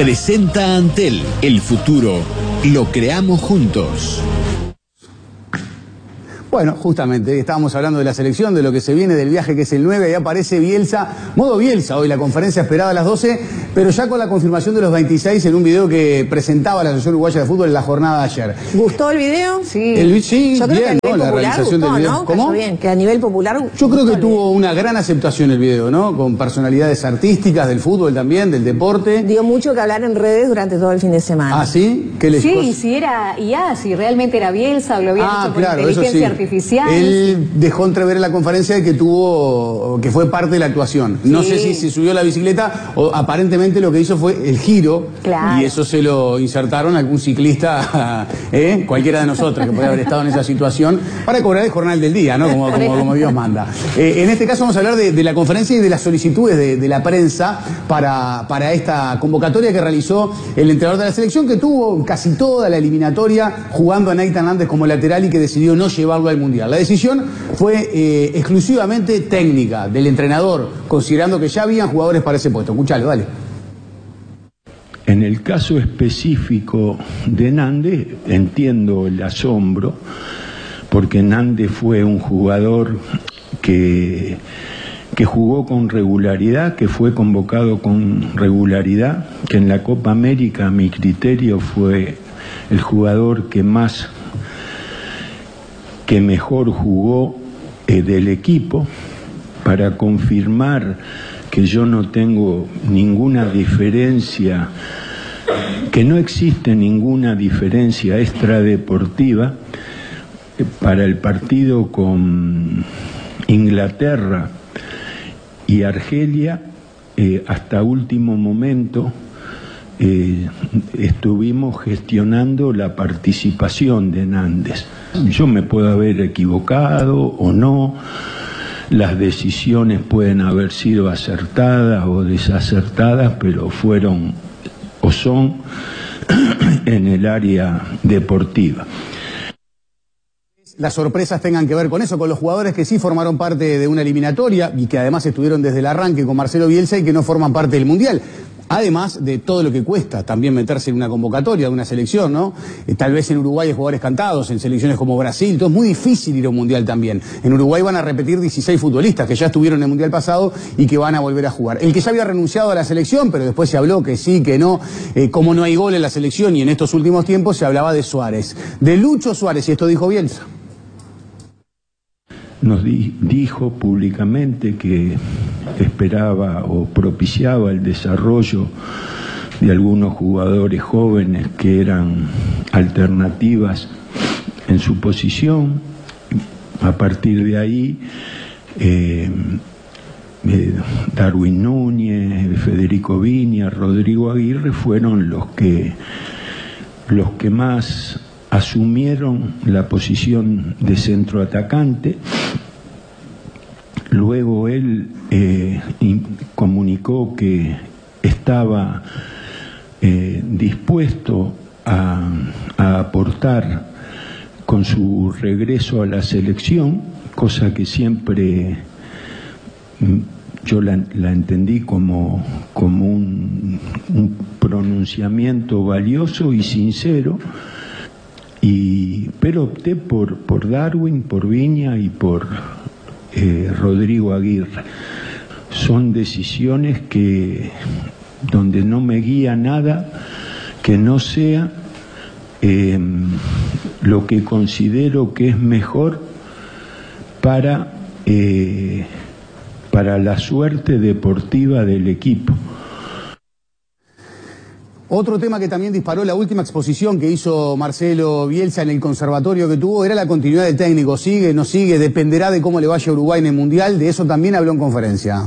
Presenta Antel, el futuro lo creamos juntos. Bueno, justamente, estábamos hablando de la selección, de lo que se viene, del viaje que es el 9, ahí aparece Bielsa, modo Bielsa, hoy la conferencia esperada a las 12, pero ya con la confirmación de los 26 en un video que presentaba la Asociación Uruguaya de Fútbol en la jornada de ayer. ¿Gustó el video? Sí, sí, yo creo bien, que a nivel ¿no? La popular realización gustó, del video. ¿no? ¿Cómo? Bien, que a nivel popular Yo creo que tuvo una gran aceptación el video, ¿no? Con personalidades artísticas del fútbol también, del deporte. Dio mucho que hablar en redes durante todo el fin de semana. ¿Ah, sí? ¿Qué les Sí, si era IA, si realmente era Bielsa o lo habían hecho por inteligencia artificial. Él dejó entrever en la conferencia de que fue parte de la actuación. No sé si se subió a la bicicleta o aparentemente lo que hizo fue el giro. Claro. Y eso se lo insertaron a algún ciclista, cualquiera de nosotros que podía haber estado en esa situación, para cobrar el jornal del día, ¿no? Como Dios manda. En este caso vamos a hablar de la conferencia y de las solicitudes de la prensa para esta convocatoria que realizó el entrenador de la selección, que tuvo casi toda la eliminatoria jugando a Nathan Andes como lateral y que decidió no llevarlo al Mundial. La decisión fue exclusivamente técnica del entrenador, considerando que ya habían jugadores para ese puesto. Escuchalo, dale. En el caso específico de Nández, entiendo el asombro, porque Nández fue un jugador que jugó con regularidad, que fue convocado con regularidad, que en la Copa América, a mi criterio, fue el jugador que mejor jugó del equipo, para confirmar que yo no tengo ninguna diferencia, que no existe ninguna diferencia extradeportiva. Para el partido con Inglaterra y Argelia, hasta último momento estuvimos gestionando la participación de Nández. Yo me puedo haber equivocado o no, las decisiones pueden haber sido acertadas o desacertadas, pero fueron o son en el área deportiva. Las sorpresas tengan que ver con eso, con los jugadores que sí formaron parte de una eliminatoria y que además estuvieron desde el arranque con Marcelo Bielsa y que no forman parte del Mundial. Además de todo lo que cuesta también meterse en una convocatoria de una selección, ¿no? Tal vez en Uruguay hay jugadores cantados, en selecciones como Brasil, todo es muy difícil ir a un Mundial también. En Uruguay van a repetir 16 futbolistas que ya estuvieron en el Mundial pasado y que van a volver a jugar. El que ya había renunciado a la selección, pero después se habló que sí, que no, como no hay gol en la selección y en estos últimos tiempos se hablaba de Suárez. De Lucho Suárez, y esto dijo Bielsa. Nos dijo públicamente que esperaba o propiciaba el desarrollo de algunos jugadores jóvenes que eran alternativas en su posición. A partir de ahí, Darwin Núñez, Federico Viña, Rodrigo Aguirre fueron los que más asumieron la posición de centroatacante. Luego él comunicó que estaba dispuesto a aportar con su regreso a la selección, cosa que siempre yo la entendí como un pronunciamiento valioso y sincero. Pero opté por Darwin, por Viña y por Rodrigo Aguirre. Son decisiones donde no me guía nada que no sea lo que considero que es mejor para la suerte deportiva del equipo. Otro tema que también disparó la última exposición que hizo Marcelo Bielsa en el conservatorio que tuvo era la continuidad del técnico. ¿Sigue, no sigue? Dependerá de cómo le vaya a Uruguay en el Mundial. De eso también habló en conferencia.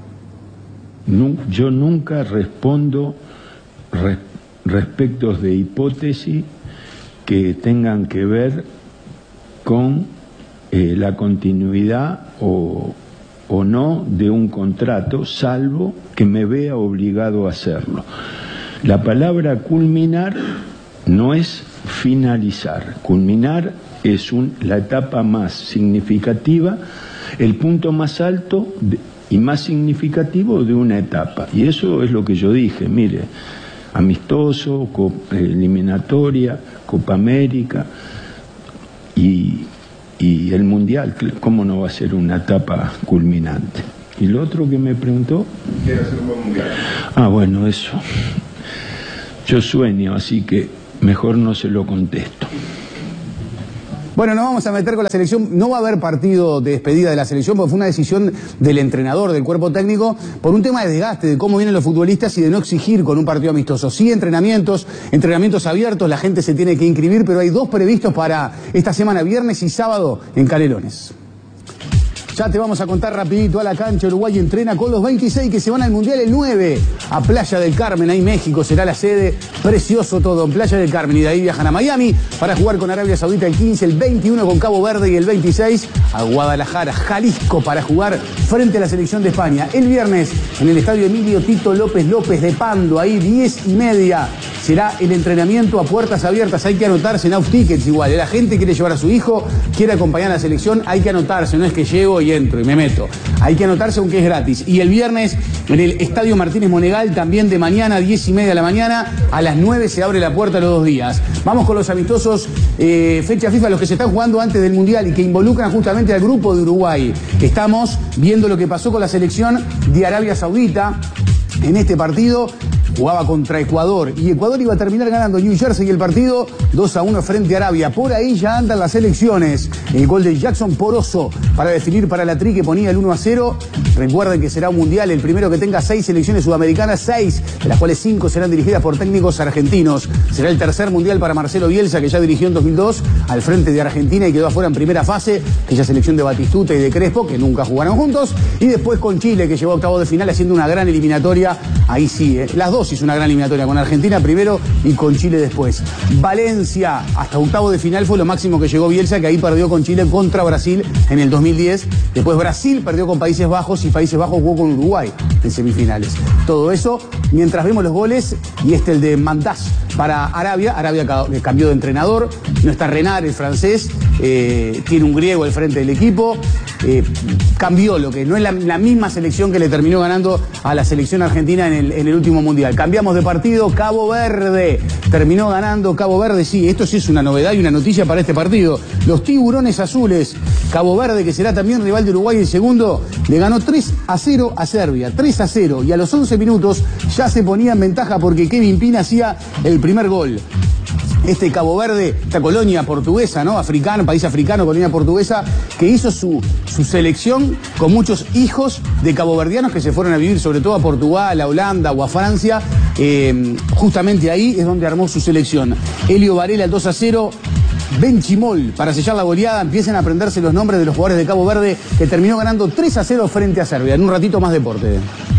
Yo nunca respondo respecto de hipótesis que tengan que ver con la continuidad o no de un contrato, salvo que me vea obligado a hacerlo. La palabra culminar no es finalizar. Culminar es la etapa más significativa, el punto más alto y más significativo de una etapa. Y eso es lo que yo dije. Mire, amistoso, eliminatoria, Copa América y el Mundial. ¿Cómo no va a ser una etapa culminante? Y lo otro que me preguntó... ¿Quiere hacer un buen Mundial? Ah, bueno, eso. Yo sueño, así que mejor no se lo contesto. Bueno, nos vamos a meter con la selección. No va a haber partido de despedida de la selección porque fue una decisión del entrenador, del cuerpo técnico, por un tema de desgaste, de cómo vienen los futbolistas y de no exigir con un partido amistoso. Sí, entrenamientos abiertos, la gente se tiene que inscribir, pero hay 2 previstos para esta semana, viernes y sábado, en Canelones. Ya te vamos a contar rapidito a la cancha. Uruguay entrena con los 26 que se van al Mundial el 9 a Playa del Carmen, ahí México será la sede. Precioso todo en Playa del Carmen, y de ahí viajan a Miami para jugar con Arabia Saudita el 15, el 21 con Cabo Verde y el 26 a Guadalajara, Jalisco, para jugar frente a la selección de España. El viernes en el estadio Emilio Tito López de Pando, ahí 10:30 será el entrenamiento a puertas abiertas. Hay que anotarse en Off Tickets igual. La gente quiere llevar a su hijo, quiere acompañar a la selección, hay que anotarse, no es que llego y entro y me meto. Hay que anotarse aunque es gratis. Y el viernes en el Estadio Martínez Monegal, también de mañana, 10:30 de la mañana, a las 9 se abre la puerta los 2 días. Vamos con los amistosos, fecha FIFA, los que se están jugando antes del Mundial y que involucran justamente al grupo de Uruguay. Estamos viendo lo que pasó con la selección de Arabia Saudita en este partido. Jugaba contra Ecuador y Ecuador iba a terminar ganando New Jersey el partido 2-1 frente a Arabia. Por ahí ya andan las elecciones. El gol de Jackson Poroso para definir para la Tri, que ponía el 1-0. Recuerden que será un mundial el primero que tenga 6 selecciones sudamericanas, 6, de las cuales 5 serán dirigidas por técnicos argentinos. Será el tercer mundial para Marcelo Bielsa, que ya dirigió en 2002 al frente de Argentina y quedó afuera en primera fase, aquella selección de Batistuta y de Crespo, que nunca jugaron juntos. Y después con Chile, que llegó a octavos de final haciendo una gran eliminatoria. Ahí sí, las dos hizo una gran eliminatoria, con Argentina primero y con Chile después. Valencia, hasta octavo de final fue lo máximo que llegó Bielsa, que ahí perdió con Chile contra Brasil en el 2010. Después Brasil perdió con Países Bajos y Países Bajos jugó con Uruguay en semifinales. Todo eso mientras vemos los goles, y el de Mandás para Arabia. Arabia cambió de entrenador, no está Renard, el francés, tiene un griego al frente del equipo. Cambió lo que no es la misma selección que le terminó ganando a la selección argentina en el último mundial. Cambiamos de partido. Cabo Verde terminó ganando. Cabo Verde, sí, esto sí es una novedad y una noticia para este partido. Los Tiburones Azules, Cabo Verde, que será también rival de Uruguay el segundo, le ganó 3-0 a Serbia, 3-0, y a los 11 minutos ya se ponía en ventaja porque Kevin Pina hacía el primer gol. Este Cabo Verde, esta colonia portuguesa, ¿no? Africano, país africano, colonia portuguesa, que hizo su selección con muchos hijos de caboverdianos que se fueron a vivir sobre todo a Portugal, a Holanda o a Francia. Justamente ahí es donde armó su selección. Elio Varela, 2-0. Benchimol, para sellar la goleada. Empiecen a aprenderse los nombres de los jugadores de Cabo Verde, que terminó ganando 3-0 frente a Serbia. En un ratito más deporte.